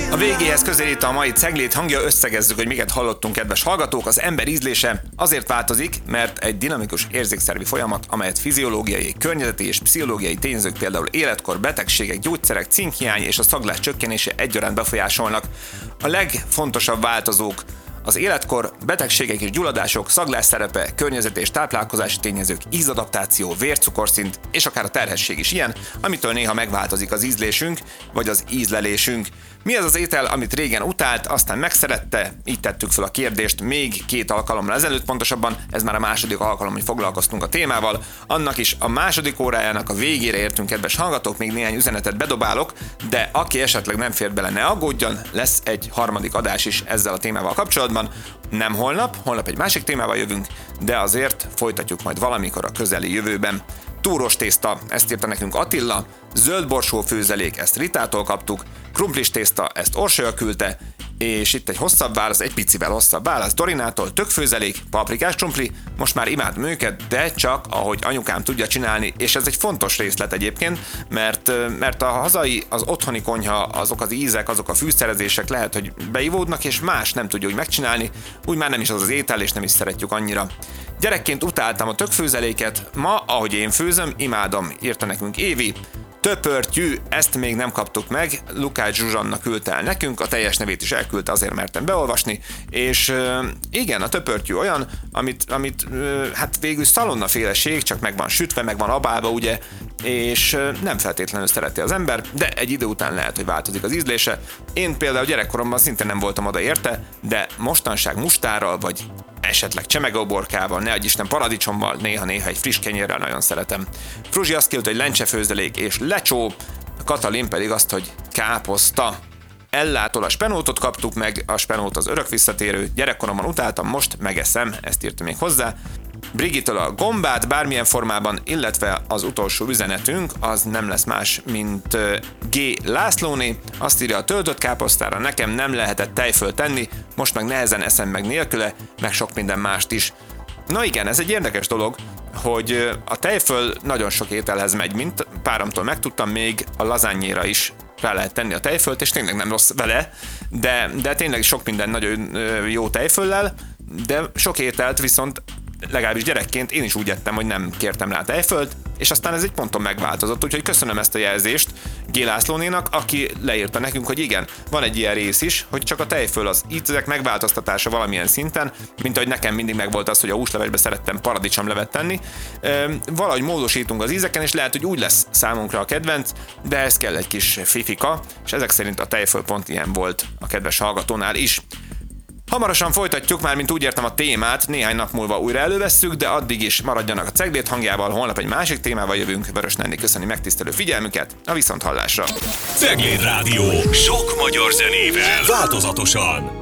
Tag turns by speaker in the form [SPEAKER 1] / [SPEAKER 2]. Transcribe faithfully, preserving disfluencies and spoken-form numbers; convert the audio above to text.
[SPEAKER 1] A végéhez közelít a mai Ceglét hangja, összegezzük, hogy miket hallottunk, kedves hallgatók. Az ember ízlése azért változik, mert egy dinamikus érzékszervi folyamat, amelyet fiziológiai, környezeti és pszichológiai tényezők, például életkor, betegségek, gyógyszerek, cinkhiány és a szaglás csökkenése egyaránt befolyásolnak. A legfontosabb változók az életkor, betegségek és gyulladások, szaglás szerepe, környezeti és táplálkozási tényezők, ízadaptáció, vércukorszint és akár a terhesség is ilyen, amitől néha megváltozik az ízlésünk vagy az ízlelésünk. Mi az az étel, amit régen utált, aztán megszerette? Így tettük fel a kérdést még két alkalommal ezelőtt, pontosabban ez már a második alkalom, hogy foglalkoztunk a témával. Annak is a második órájának a végére értünk, kedves hallgatók, még néhány üzenetet bedobálok, de aki esetleg nem fér bele, ne aggódjon, lesz egy harmadik adás is ezzel a témával kapcsolatban. Nem holnap, holnap egy másik témával jövünk, de azért folytatjuk majd valamikor a közeli jövőben. Túros tészta, ezt írta nekünk Attila, zöld borsó főzelék, ezt Ritától kaptuk, krumplis tészta, ezt Orsolya küldte, és itt egy hosszabb válasz, egy picivel hosszabb válasz Dorinától, tökfőzelék, paprikás krumpli, most már imádom őket, de csak ahogy anyukám tudja csinálni, és ez egy fontos részlet egyébként, mert, mert a hazai, az otthoni konyha, azok az ízek, azok a fűszerezések lehet, hogy beivódnak, és más nem tudja úgy megcsinálni, úgy már nem is az az étel, és nem is szeretjük annyira. Gyerekként utáltam a tökfőzeléket, ma, ahogy én főzöm, imádom, írta nekünk Évi. Töpörtyű, ezt még nem kaptuk meg, Lukács Zsuzsanna küldte el nekünk, a teljes nevét is elküldte, azért mertem beolvasni, és euh, igen, a töpörtyű olyan, amit, amit euh, hát végül szalonnaféleség, csak meg van sütve, meg van abálva, ugye, és euh, nem feltétlenül szereti az ember, de egy idő után lehet, hogy változik az ízlése. Én például gyerekkoromban szinte nem voltam oda érte, de mostanság mustárral, vagy esetleg csemegóborkával, ne adj Isten paradicsommal, néha-néha egy friss kenyérrel nagyon szeretem. Fruzsi azt kérte, hogy lencsefőzelék és lecsó, Katalin pedig azt, hogy káposzta. Ellától a spenótot kaptuk meg, a spenót az örök visszatérő, gyerekkoromban utáltam, most megeszem, ezt írta még hozzá. Brigittől a gombát bármilyen formában, illetve az utolsó üzenetünk, az nem lesz más, mint G. Lászlóné, azt írja, a töltött káposztára nekem nem lehetett tejföl tenni, most meg nehezen eszem meg nélküle, meg sok minden mást is. Na igen, ez egy érdekes dolog, hogy a tejföl nagyon sok ételhez megy, mint páramtól megtudtam, még a lazányéra is rá lehet tenni a tejfölt, és tényleg nem rossz vele, de, de tényleg sok minden nagyon jó tejföllel, de sok ételt viszont legalábbis gyerekként én is úgy ettem, hogy nem kértem rá tejfölt, és aztán ez egy ponton megváltozott, úgyhogy köszönöm ezt a jelzést G. Lászlónénak, aki leírta nekünk, hogy igen, van egy ilyen rész is, hogy csak a tejföl az ízek megváltoztatása valamilyen szinten, mint ahogy nekem mindig megvolt az, hogy a húslevesbe szerettem paradicsomlevet tenni. E, valahogy módosítunk az ízeken, és lehet, hogy úgy lesz számunkra a kedvenc, de ez kell egy kis fifika, és ezek szerint a tejföl pont ilyen volt a kedves hallgatónál is. Hamarosan folytatjuk, már mint úgy értem a témát, néhány nap múlva újra elővesszük, de addig is maradjanak a Ceglét hangjával, holnap egy másik témával jövünk. Vörös Nenni köszöni megtisztelő figyelmüket, a viszonthallásra.
[SPEAKER 2] Ceglét Rádió, sok magyar zenével, változatosan.